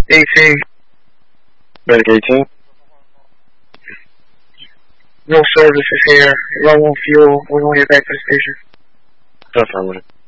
18. Medic 18. No services here. Low on fuel. We're going to get back to the station. Affirmative.